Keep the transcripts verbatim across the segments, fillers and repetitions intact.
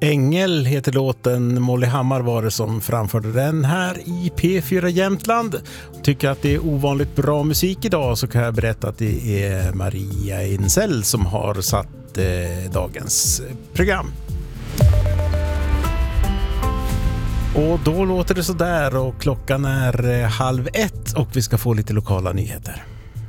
Ängel heter låten. Molly Hammar var det som framförde den här i P fyra Jämtland. Tycker att det är ovanligt bra musik idag, så kan jag berätta att det är Maria Insel som har satt eh, dagens program. Och då låter det så där, och klockan är eh, halv ett och vi ska få lite lokala nyheter.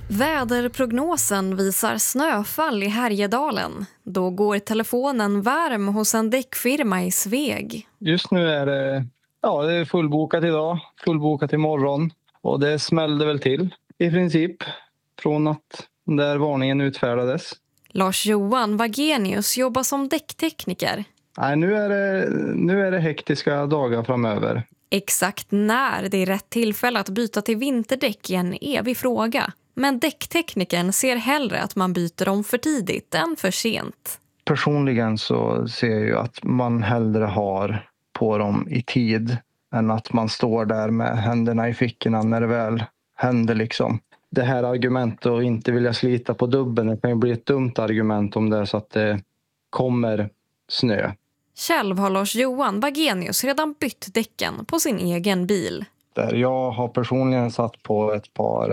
Väderprognosen visar snöfall i Härjedalen. Då går telefonen varm hos en däckfirma i Sveg. Just nu är det, ja, det är fullbokat idag, fullbokat imorgon. Och det smällde väl till i princip från att den där varningen utfärdades. Lars-Johan Wagenius jobbar som däcktekniker. Nej, nu är det, nu är det hektiska dagar framöver. Exakt när det är rätt tillfälle att byta till vinterdäck är en evig fråga. Men däckteknikern ser hellre att man byter dem för tidigt än för sent. Personligen så ser jag ju att man hellre har på dem i tid än att man står där med händerna i fickorna när det väl händer liksom. Det här argumentet att inte vilja slita på dubben, det kan ju bli ett dumt argument om det är så att det kommer snö. Själv har Lars-Johan Wagenius redan bytt däcken på sin egen bil. Där jag har personligen satt på ett par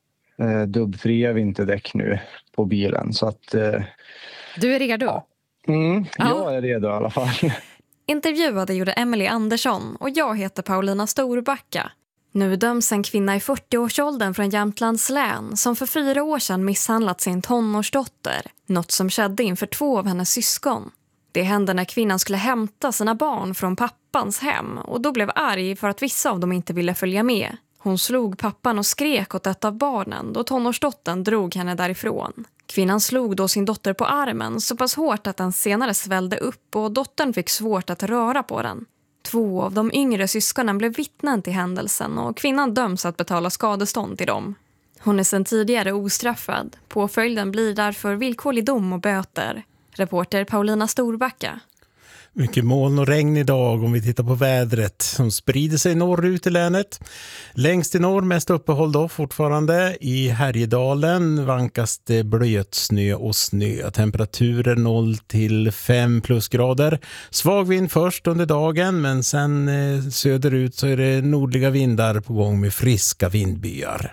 eh, dubbfria vinterdäck nu på bilen. Så att, eh, du är redo? Ja. Mm, ja. Jag är redo i alla fall. Intervjuade gjorde Emily Andersson och jag heter Paulina Storbacka. Nu döms en kvinna i fyrtioårsåldern från Jämtlands län som för fyra år sedan misshandlat sin tonårsdotter. Något som skedde inför två av hennes syskon. Det hände när kvinnan skulle hämta sina barn från pappans hem och då blev arg för att vissa av dem inte ville följa med. Hon slog pappan och skrek åt ett av barnen då tonårsdottern drog henne därifrån. Kvinnan slog då sin dotter på armen så pass hårt att den senare svällde upp och dottern fick svårt att röra på den. Två av de yngre syskonen blev vittnen till händelsen och kvinnan döms att betala skadestånd till dem. Hon är sedan tidigare ostraffad. Påföljden blir därför villkorlig dom och böter. Reporter Paulina Storbacka. Mycket moln och regn idag om vi tittar på vädret som sprider sig norrut i länet. Längst i norr mest uppehåll då fortfarande. I Härjedalen vankas det blöt snö och snö. Temperaturer noll till fem plusgrader. Svag vind först under dagen, men sen eh, söderut så är det nordliga vindar på gång med friska vindbyar.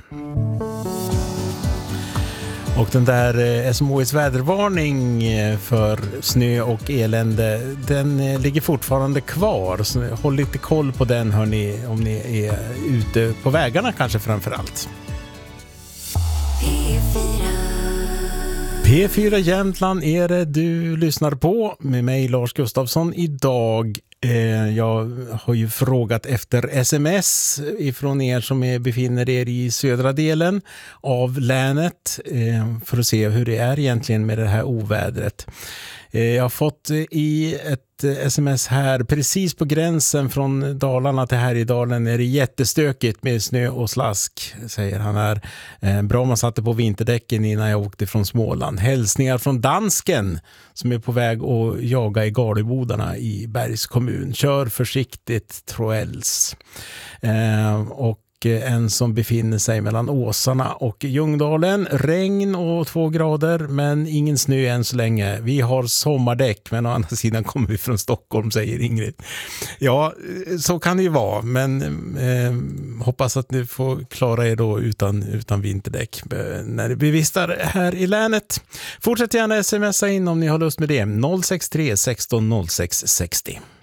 Och den där eh, S M H I:s vädervarning för snö och elände, den eh, ligger fortfarande kvar. Så håll lite koll på den, hörni, om ni är ute på vägarna kanske framförallt. P fyra. P fyra Jämtland är det du lyssnar på med mig Lars Gustafsson idag. Jag har ju frågat efter sms ifrån er som är, befinner er i södra delen av länet för att se hur det är egentligen med det här ovädret. Jag har fått i ett sms här precis på gränsen från Dalarna till Härjedalen är det jättestökigt med snö och slask, säger han här. Bra man satte på vinterdäcken innan jag åkte från Småland. Hälsningar från dansken som är på väg att jaga i Galibodarna i Bergs kommun. Kör försiktigt, Troels. Och en som befinner sig mellan Åsarna och Ljungdalen. Regn och två grader, men ingen snö än så länge. Vi har sommardäck, men å andra sidan kommer vi från Stockholm, säger Ingrid. Ja, så kan det ju vara, men eh, hoppas att ni får klara er då utan, utan vinterdäck när ni bevistar här i länet. Fortsätt gärna smsa in om ni har lust med det. noll sex tre sexton noll sex sextio.